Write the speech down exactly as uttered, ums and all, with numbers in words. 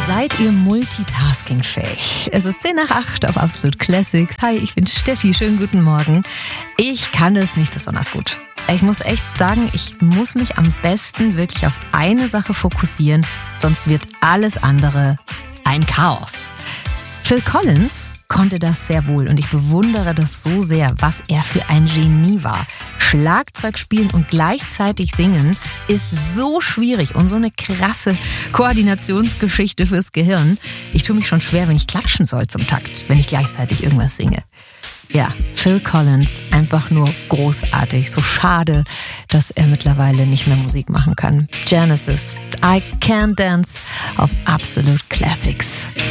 Seid ihr multitaskingfähig? Es ist zehn nach acht auf Absolute Classics. Hi, ich bin Steffi. Schönen guten Morgen. Ich kann es nicht besonders gut. Ich muss echt sagen, ich muss mich am besten wirklich auf eine Sache fokussieren, sonst wird alles andere ein Chaos. Phil Collins konnte das sehr wohl und ich bewundere das so sehr, was er für ein Genie war. Schlagzeug spielen und gleichzeitig singen ist so schwierig und so eine krasse Koordinationsgeschichte fürs Gehirn. Ich tue mich schon schwer, wenn ich klatschen soll zum Takt, wenn ich gleichzeitig irgendwas singe. Ja, Phil Collins, einfach nur großartig. So schade, dass er mittlerweile nicht mehr Musik machen kann. Genesis, I Can't Dance auf Absolute Classics.